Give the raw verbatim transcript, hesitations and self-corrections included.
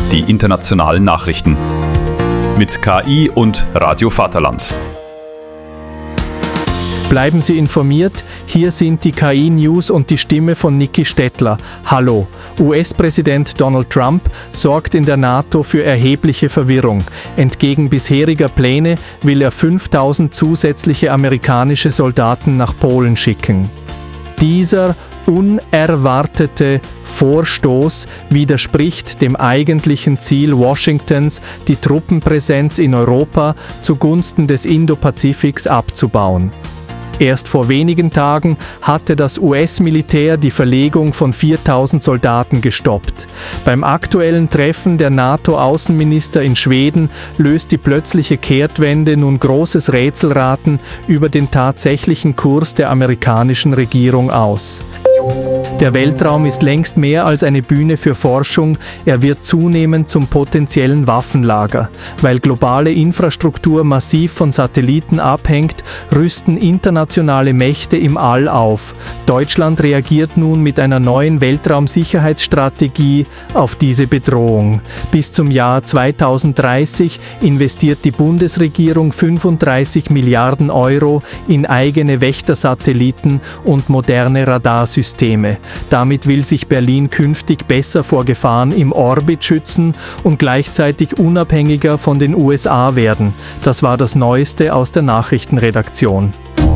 die internationalen Nachrichten. Mit K I und Radio Vaterland. Bleiben Sie informiert, hier sind die K I-News und die Stimme von Niki Stettler. Hallo. U S-Präsident Donald Trump sorgt in der NATO für erhebliche Verwirrung. Entgegen bisheriger Pläne will er fünftausend zusätzliche amerikanische Soldaten nach Polen schicken. Dieser unerwartete Vorstoß widerspricht dem eigentlichen Ziel Washingtons, die Truppenpräsenz in Europa zugunsten des Indo-Pazifiks abzubauen. Erst vor wenigen Tagen hatte das U S-Militär die Verlegung von viertausend Soldaten gestoppt. Beim aktuellen Treffen der NATO-Außenminister in Schweden löst die plötzliche Kehrtwende nun großes Rätselraten über den tatsächlichen Kurs der amerikanischen Regierung aus. Der Weltraum ist längst mehr als eine Bühne für Forschung, er wird zunehmend zum potenziellen Waffenlager. Weil globale Infrastruktur massiv von Satelliten abhängt, rüsten internationale Mächte im All auf. Deutschland reagiert nun mit einer neuen Weltraumsicherheitsstrategie auf diese Bedrohung. Bis zum Jahr zweitausenddreißig investiert die Bundesregierung fünfunddreißig Milliarden Euro in eigene Wächtersatelliten und moderne Radarsysteme. Damit will sich Berlin künftig besser vor Gefahren im Orbit schützen und gleichzeitig unabhängiger von den U S A werden. Das war das Neueste aus der Nachrichtenredaktion.